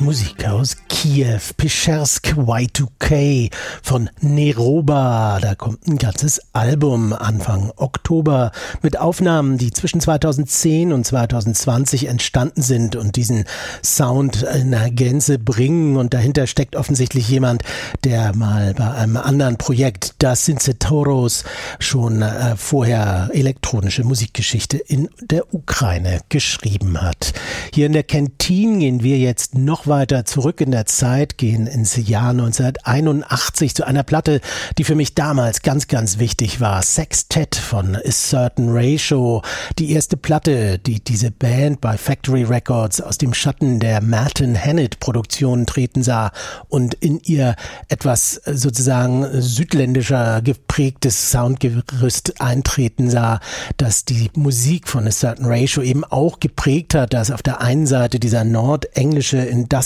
Musik aus Kiew, Peschersk Y2K von Neroba. Da kommt ein ganzes Album Anfang Oktober mit Aufnahmen, die zwischen 2010 und 2020 entstanden sind und diesen Sound in der Gänze bringen. Und dahinter steckt offensichtlich jemand, der mal bei einem anderen Projekt, Das Synthetoros, schon vorher elektronische Musikgeschichte in der Ukraine geschrieben hat. Hier in der Kantine gehen wir jetzt noch weiter zurück in der Zeit, gehen ins Jahr 1981 zu einer Platte, die für mich damals ganz, ganz wichtig war. Sextet von A Certain Ratio. Die erste Platte, die diese Band bei Factory Records aus dem Schatten der Martin Hannett-Produktion treten sah und in ihr etwas sozusagen südländischer geprägtes Soundgerüst eintreten sah, das die Musik von A Certain Ratio eben auch geprägt hat, dass auf der einen Seite dieser nordenglische Industrial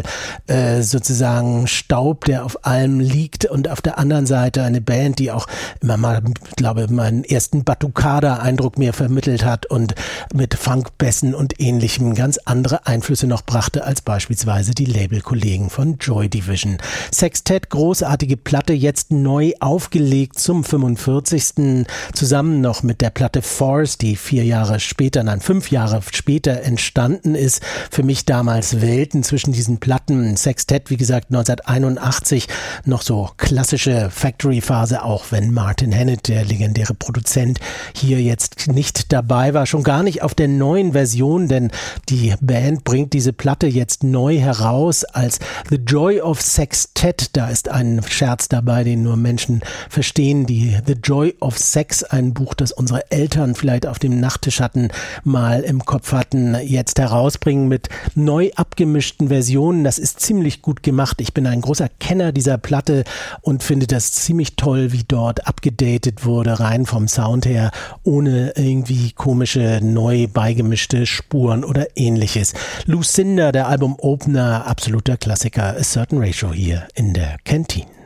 sozusagen Staub, der auf allem liegt, und auf der anderen Seite eine Band, die auch immer mal, glaube ich, meinen ersten Batucada-Eindruck mir vermittelt hat und mit Funkbässen und Ähnlichem ganz andere Einflüsse noch brachte als beispielsweise die Labelkollegen von Joy Division. Sextet, großartige Platte, jetzt neu aufgelegt zum 45. zusammen noch mit der Platte Force, die 5 Jahre später entstanden ist. Für mich damals Welten zwischen diesen Platten. Sextet, wie gesagt, 1981, noch so klassische Factory-Phase, auch wenn Martin Hannett, der legendäre Produzent, hier jetzt nicht dabei war, schon gar nicht auf der neuen Version, denn die Band bringt diese Platte jetzt neu heraus als The Joy of Sextet. Da ist ein Scherz dabei, den nur Menschen verstehen, die The Joy of Sex, ein Buch, das unsere Eltern vielleicht auf dem Nachttisch hatten, mal im Kopf hatten, jetzt herausbringen mit neu abgemischten Versionen. Das ist ziemlich gut gemacht. Ich bin ein großer Kenner dieser Platte und finde das ziemlich toll, wie dort abgedatet wurde, rein vom Sound her, ohne irgendwie komische, neu beigemischte Spuren oder ähnliches. Lucinda, der Album-Opener, absoluter Klassiker, A Certain Ratio hier in der Kantine.